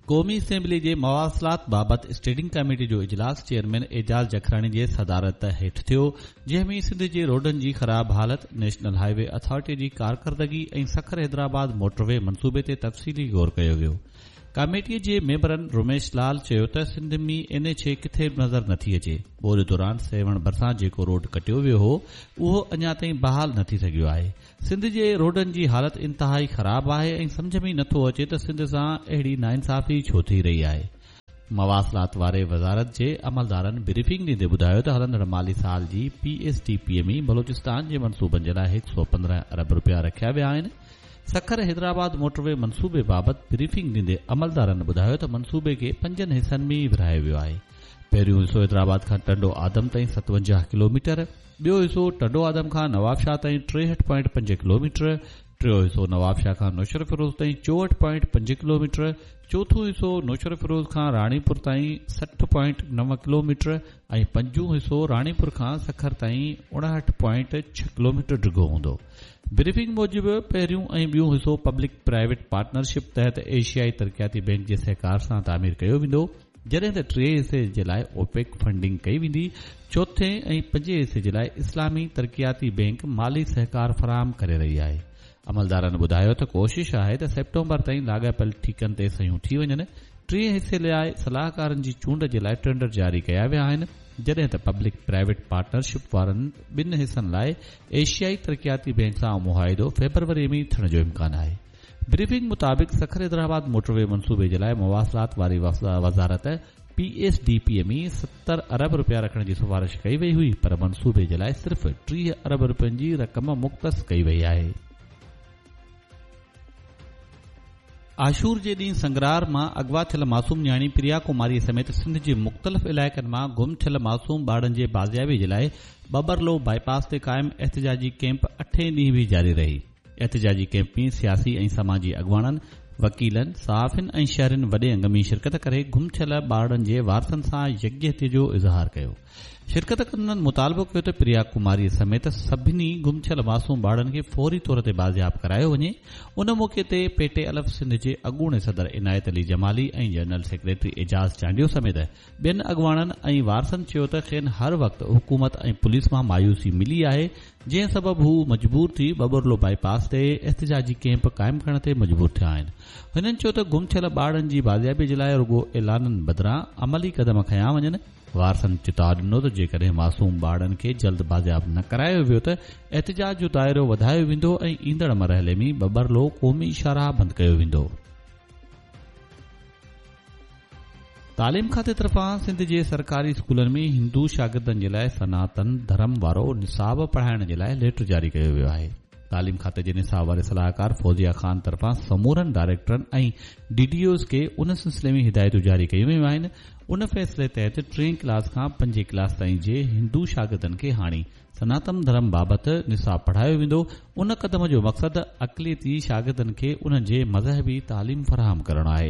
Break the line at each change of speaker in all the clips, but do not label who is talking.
क़ौमी असेंबली जे मवासिलात बाबति स्टेडिंग कमेटी जो इजलास चेयरमैन एजाज जखरानी जे सदारत हेठि थियो, जंहिं में सिंध जे रोडनि जी ख़राब हालत, नेशनल हाईवे अथॉरिटी जी कारकर्दगी ऐं सखर हैदराबाद मोटरवे मंसूबे ते तफ़सीली गौर कयो वियो। कमेटीअ जे मेंबरनि रोमेश लाल चयो त सिंध में NH किथे नज़र नथी अचे। ॿोॾि दौरान सेवण भरिसां जेको रोड कटियो वियो हो उहो अञा ताईं बहाल न थी सघियो आहे। सिंध जे रोडनि जी हालत इंतहाई ख़राब आहे ऐं सम्झ में नथो अचे त सिंध सां अहिड़ी नाइंसाफ़ी छो थी रही आहे। मवासिलात वारे वज़ारत जे अमलदारनि ब्रीफिंग ॾींदे ॿुधायो त हलंदड़ माली साल जी PSDPME बलोचिस्तान जे मंसूबनि जे लाइ 115 अरब रुपया रखिया विया आहिनि। सखर हैदराबाद मोटरवे मंसूबे बाबति ब्रीफिंग ॾींदे अमलदारनि ॿुधायो त मंसूबे खे 5 हिसनि में विरहायो वियो आहे। पहिरियों हिसो हैदराबाद खां टंडो आदम ताईं 57 किलोमीटर, ॿियो हिसो टंडो आदम खां नवाबशाह ताईं 63.5 किलोमीटर, टियों हिसो नवाबशाह खां नौशर फिरोज ताईं 64.5 किलोमीटर, चौथों हिसो नौशर फिरोज खां राणीपुर ताईं 60.9 किलोमीटर ऐं पंजों हिसो राणीपुर खां सखर ताईं 59.6 किलोमीटर डिघो हूंदो। ब्रीफिंग मूजिबि पहिरियों ऐं ॿियों हिसो पब्लिक प्राइवेट पार्टनरशिप तहत एशियाई तरक़ियाती बैंक जे सहकार सां तामीर कयो वेंदो, जॾहिं त टे हिसे जे लाइ ओपेक फंडिंग कई वेंदी। चौथे ऐं पंजे हिसे जे लाइ इस्लामी तरक़ियाती बैंक माली सहकार फराहम करे रही आहे। अमलदारनि ॿुधायो त कोशिश आहे त सेप्टेम्बर ताईं लाॻापियल ठीकनि ते सयूं थी वञनि। टे हिसे लाइ सलाहकारनि जी चूंड जे लाइ टेंडर जारी कया विया आहिनि, जॾहिं त पब्लिक प्राइवेट पार्टनरशिप वारनि 2 हिसनि लाइ एशियाई तरक़ियाती बैंक सां मुआहिदो फेबरवरी में थियण जो इम्कान आहे। ब्रीफिंग मुताबिक़ सखर हैदराबाद मोटरवे मंसूबे जे लाइ मवासिलात वारी वज़ारत PSDPME 70 अरब रुपया रखण जी सिफारिश कई वई हुई, पर मंसूबे जे लाइ सिर्फ़ 30 अरब रुपयनि जी रक़म मुख़्तस कई वई आहे। आशूर जे ॾींहुं संगरार मां अगवा थियल मासूम न्याणी प्रिया कुमारी समेत सिंध जे मुख़्तलिफ़ इलाइक़नि मां गुम थियल मासूम ॿारनि जे बाज़ियाबी जे लाइ बबरलो बाईपास ते क़ाइम एहतिजाजी कैंप 8 ॾींहं बि जारी रही। एहतिजाजी कैंप में सियासी ऐं समाजी अॻवाननि, वकीलनि, सहाफ़ियुनि ऐं शहरनि वॾे अंग में शिरकत करे गुम थियल ॿारनि जे वारसनि सां यकजहती जो इज़हार कयो। शिरकत कंदड़नि मुतालबो कयो त प्रिया कुमारी समेत सभिनी गुम थियल मासूम ॿारनि खे फौरी तौर ते बाज़ियाब करायो वञे। उन मौक़े ते पेटे अलफ़ सिंध जे अॻूणे सदर इनायत अली जमाली ऐं जनरल सेक्रेटरी एजाज चांडियो समेत ॿियनि अॻवाननि ऐं वारसनि चयो त खेनि हर वक़्तु हुकूमत ऐं पुलिस मां मायूसी मिली आहे, जंहिं सबबि हू मजबूर थी बबरलो बाईपास ते एहतिजाजी कैंप क़ाइमु करण ते मजबूर थिया आहिनि। हिननि चयो त गुम थियल ॿारनि जी बाज़ियाबी जे लाइ रुगो ऐलाननि बदिरां अमली क़दम खयां वञनि। वारसनि चितार ॾिनो त जेकॾहिं मासूम ॿारनि खे जल्द बाज़ियाब न करायो वियो त एहतिजाज जो दाइरो वधायो वेंदो ऐं ईंदड़ मरहले में बबरलो क़ौमी शाहराह बंदि कयो वेंदो। तालीम खाते तरफ़ां सिंध जे सरकारी स्कूलनि में हिंदू शागिर्दनि जे लाइ सनातन धर्म वारो निसाब पढ़ाइण जे लाइ लेटर जारी कयो वियो आहे। तालीम खाते जे निसाब वारे सलाहकार फौजिया खान तरफ़ां समूरनि डायरेक्टरनि ऐं DDOs खे उन सिलसिले में हिदायतूं जारी कयूं वयूं आहिनि। उन फ़ैसिले तहत 3 क्लास खां 5 क्लास ताईं जे हिंदू शागिर्दनि खे हाणे सनातन धर्म बाबति निसाब पढ़ायो वेंदो। उन क़दम जो मक़सदु अक़लियती शागिर्दनि खे उन्हनि जे मज़हबी तालीम फराहम करणु आहे।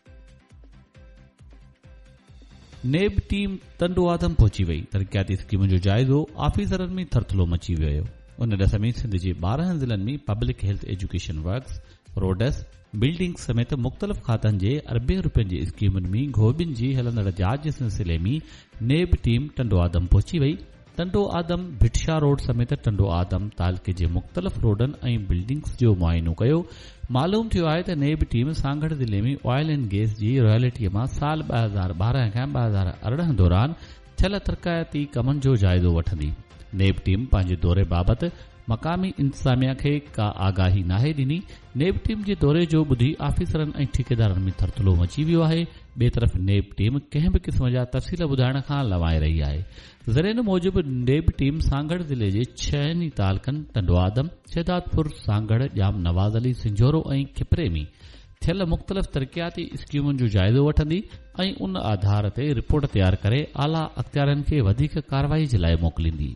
नेब टीम टंडो आदम पहुची वई। तरक़ियाती स्कीमुनि जो जाइज़ो ऑफिसरनि में थरथलो मची वियो। उन ॾस में सिंध जे 12 ज़िलनि में public health education works, roads, building समेत मुख़्तलिफ़ खातनि जे अरबे रुपयनि जी स्कीमुनि में घोबियुनि जी हलंदड़ जांच जे सिलसिले में नेब टीम टंडो आदम पहुची वई। टंडो आदम, भिटशा रोड समेत टंडो आदम तालके जे मुख़्तलिफ़ रोडनि ऐं बिल्डिंग्स जो मुआइनो कयो। मालूम थियो आहे त नेब टीम सांगड़ ज़िले में ऑयल एंड गैस जी रॉयल्टीअ मां साल 2012 खां 2018 दौरान थियल तरक़ाती कमनि जो जाइज़ो वठंदी। नेब टीम पंहिंजे दौरे बाबति मक़ामी इंतिज़ामिया खे का आगाही नाहे ॾिनी। नेब टीम जे दौरे जो ॿुधी ऑफिसरनि ऐं ठेकेदारनि में थरथलो मची वियो आहे। ॿिए तरफ़ नेब टीम कंहिं बि क़िस्म जा तफ़सील ॿुधाइण खां लवाए रही आहे। ज़रियनि मूजिबि नेब टीम सांगड़ ज़िले जे 6 तालकनि टंडो आदम, शहदादपुर, सांगड़, जाम नवाज़ अली, सिंजोरो ऐं खिपरे में थियल मुख़्तलिफ़ तरक़ियाती स्कीमुनि जो जाइज़ो वठंदी ऐं उन आधार ते रिपोर्ट तयारु करे आला अख़्तियारनि खे वधीक कार्रवाई जे लाइ मोकिलींदी।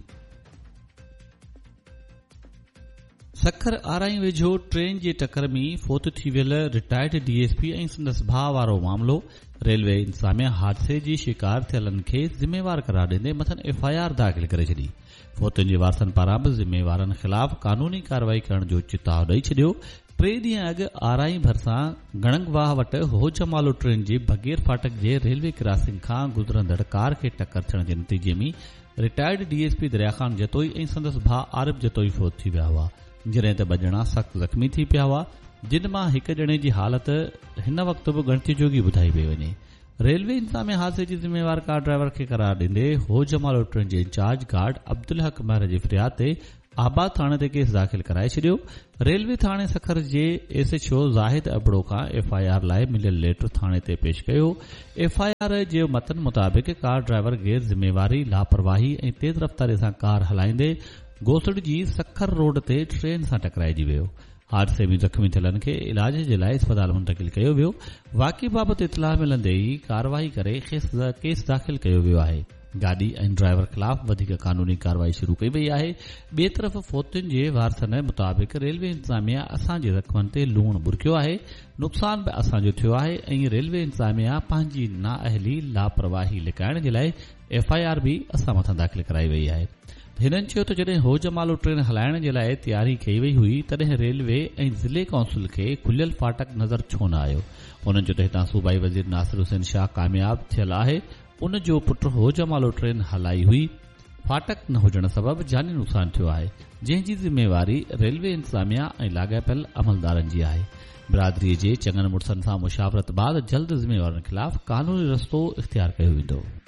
सखर आराई वेझो ट्रेन जे टकर में फोत थी वियल रिटायर्ड DSP ऐं संदसि भाउ वारो मामिलो। रेलवे इंतिज़ामिया हादसे जी शिकार थियलनि खे ज़िम्मेवार करार ॾींदे मथनि FIR दाख़िल करे छॾी। फोतुनि जे वारसनि पारां बि ज़िम्मेवारनि ख़िलाफ़ क़ानूनी कार्रवाई करण जो चिताव ॾेई छॾियो। 3 ॾींहं अॻु आराई भरिसां गणंगवाह वटि होजमालो ट्रेन जी बगेर फाटक जे रेलवे क्रॉसिंग खां गुज़रंदड़ कार खे टक्कर थियण जे नतीजे में रिटायर्ड डीएसपी दरियाखान जतोई ऐं संदसि भाउ आरिफ जतोई फोत थी विया हुआ, जॾहिं त 2 ॼणा सख़्त ज़ख़्मी थी पिया हुआ, जिन मां हिक ॼणे जी हालत हिन वक़्त बि ॻणती जोगी ॿुधाई पई वञे। रेलवे इंतज़ामिया हादसे जी ज़िम्मेवार कार ड्राइवर खे करार ॾींदे होजमालो ट्रेन जे इंचार्ज गार्ड अब्दुल हक महर जी फ़रियाद ते आबाद थाणे ते केस दाख़िल कराए छॾियो। रेलवे थाणे सखर जे एसएचओ ज़ाहिद अबड़ो खां एफआईआर लाइ मिलियल लेटर थाणे ते पेश कयो। एफआईआर जे मतन मुताबिक़ कार ड्राइवर गैर ज़िम्मेवारी, लापरवाही ऐं तेज़ रफ़्तारी सां कार हलाईंदे गोसड़ जी सखर रोड ते ट्रेन सां टकराइजी वियो। हादसे में ज़ख़्मी थियलनि खे इलाज जे लाइ अस्पताल मुंतक़िल कयो वियो। वाक़े बाबति इतलाह मिलंदे ई कार्रवाई करे केस दाख़िल कयो वियो आहे। गाॾी ऐं ड्राइवर ख़िलाफ़ वधीक कानूनी कार्रवाई शुरू कई वई आहे। ॿिए तरफ़ फोतुनि जे वारसनि मुताबिक़ रेलवे इंतज़ामिया असांजे ज़ख़्मनि ते लूण बुरकियो आहे, नुक़सान बि असांजो थियो आहे ऐं रेलवे इंतज़ामिया पंहिंजी नाअहली लापरवाही लिकाइण जे लाइ एफआईआर बि असां मथां दाख़िल कराई वई आहे। हिननि चयो त जॾहिं होजमालो ट्रेन हलाइण जे लाइ तयारी कई वई हुई तॾहिं रेलवे ऐं ज़िले काउंसिल खे खुलियल फाटक नज़र छो न आयो। उन्हनि चयो त हितां सूबाई वज़ीर नासिर हुसैन शाह कामयाब थियल आहे। उन जो पुटु होजमालो ट्रेन हलाई हुई। फाटक न हुजण सबबि जानी नुक़सान थियो आहे, जंहिं जी ज़िम्मेवारी रेलवे इंतज़ामिया ऐं लाॻापियल अमलदारनि जी आहे। बिरादरीअ जे चङनि मुड़सनि सां मुशावरत बाद जल्द ज़िम्मेवारनि ख़िलाफ़ कानूनी रस्तो इख़्तियार कयो वेंदो।